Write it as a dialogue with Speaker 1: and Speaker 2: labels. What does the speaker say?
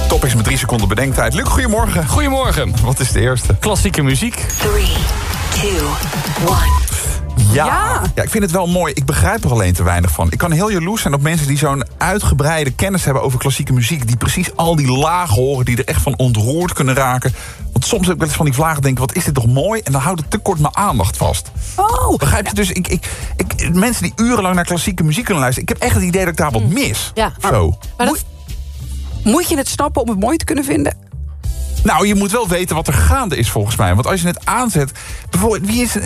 Speaker 1: Topics met 3 seconden bedenktijd. Luc, goedemorgen.
Speaker 2: Goedemorgen.
Speaker 1: Wat is de eerste?
Speaker 2: Klassieke muziek.
Speaker 3: 3, 2, 1.
Speaker 1: Ja, ik vind het wel mooi. Ik begrijp er alleen te weinig van. Ik kan heel jaloers zijn op mensen die zo'n uitgebreide kennis hebben over klassieke muziek. Die precies al die lagen horen, die er echt van ontroerd kunnen raken. Want soms heb ik wel eens van die vlagen denken, wat is dit toch mooi? En dan houdt het te kort mijn aandacht vast.
Speaker 4: Oh,
Speaker 1: Begrijp je? Dus mensen die urenlang naar klassieke muziek kunnen luisteren, ik heb echt het idee dat ik daar wat mis.
Speaker 4: Ja.
Speaker 1: Zo.
Speaker 4: Maar moet je het snappen om het mooi te kunnen vinden?
Speaker 1: Nou, je moet wel weten wat er gaande is volgens mij. Want als je het aanzet... Bijvoorbeeld, wie is